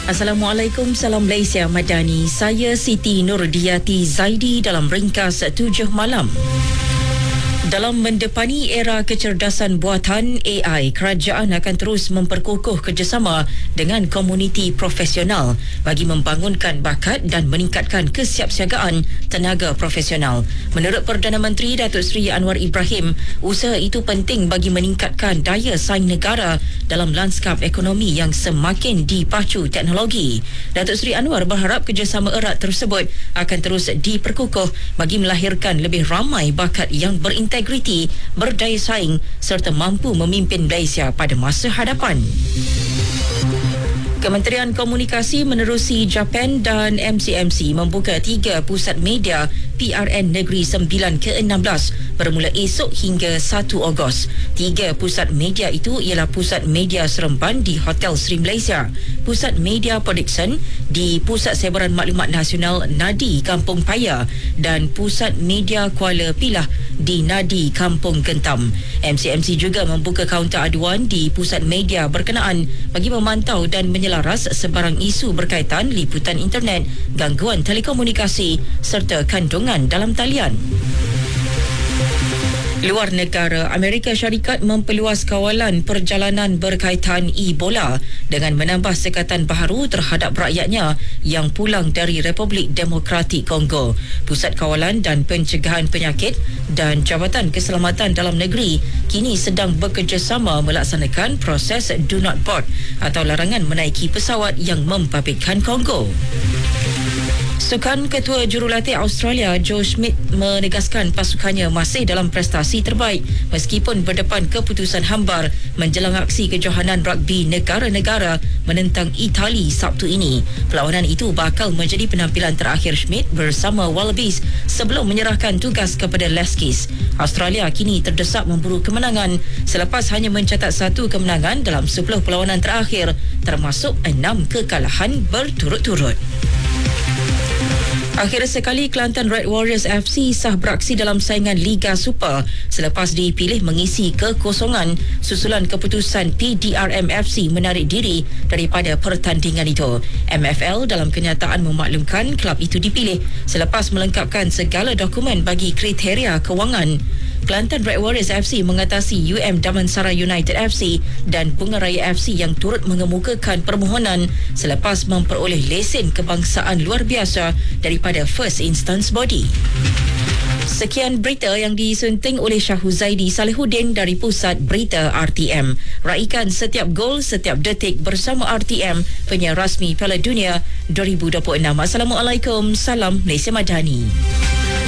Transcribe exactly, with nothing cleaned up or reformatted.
Assalamualaikum, salam Malaysia Madani. Saya Siti Nurdiati Zaidi dalam ringkas tujuh malam. Dalam mendepani era kecerdasan buatan A I, kerajaan akan terus memperkukuh kerjasama dengan komuniti profesional bagi membangunkan bakat dan meningkatkan kesiapsiagaan tenaga profesional. Menurut Perdana Menteri Datuk Seri Anwar Ibrahim, usaha itu penting bagi meningkatkan daya saing negara dalam lanskap ekonomi yang semakin dipacu teknologi. Datuk Seri Anwar berharap kerjasama erat tersebut akan terus diperkukuh bagi melahirkan lebih ramai bakat yang berintegriti, berdaya saing serta mampu memimpin Malaysia pada masa hadapan. Kementerian Komunikasi menerusi Japan dan M C M C membuka tiga pusat media P R N Negeri sembilan ke enam belas bermula esok hingga satu Ogos. Tiga pusat media itu ialah Pusat Media Seremban di Hotel Sri Malaysia, Pusat Media Production di Pusat Sebaran Maklumat Nasional Nadi Kampung Paya dan Pusat Media Kuala Pilah di Nadi Kampung Gentam. M C M C juga membuka kaunter aduan di pusat media berkenaan bagi memantau dan menyelaras sebarang isu berkaitan liputan internet, gangguan telekomunikasi serta kandungan dalam talian. Luar negara, Amerika Syarikat memperluas kawalan perjalanan berkaitan Ebola dengan menambah sekatan baharu terhadap rakyatnya yang pulang dari Republik Demokratik Kongo. Pusat Kawalan dan Pencegahan Penyakit dan Jabatan Keselamatan Dalam Negeri kini sedang bekerjasama melaksanakan proses Do Not Board atau larangan menaiki pesawat yang membabitkan Kongo. Sukan Ketua Jurulatih Australia Joe Schmidt menegaskan pasukannya masih dalam prestasi terbaik meskipun berdepan keputusan hambar menjelang aksi kejohanan rugby negara-negara menentang Itali Sabtu ini. Perlawanan itu bakal menjadi penampilan terakhir Schmidt bersama Wallabies sebelum menyerahkan tugas kepada Leskis. Australia kini terdesak memburu kemenangan selepas hanya mencatat satu kemenangan dalam sepuluh perlawanan terakhir termasuk enam kekalahan berturut-turut. Akhir sekali, Kelantan Red Warriors F C sah beraksi dalam saingan Liga Super selepas dipilih mengisi kekosongan susulan keputusan P D R M F C menarik diri daripada pertandingan itu. M F L dalam kenyataan memaklumkan kelab itu dipilih selepas melengkapkan segala dokumen bagi kriteria kewangan. Kelantan Red Warriors F C mengatasi U M Damansara United F C dan Bunga Raya F C yang turut mengemukakan permohonan selepas memperoleh lesen kebangsaan luar biasa daripada First Instance Body. Sekian berita yang disunting oleh Syahuzaidi Salihuddin dari Pusat Berita R T M. Raikan setiap gol, setiap detik bersama R T M, penyiar rasmi Piala Dunia dua ribu dua puluh enam. Assalamualaikum, salam Malaysia Madani.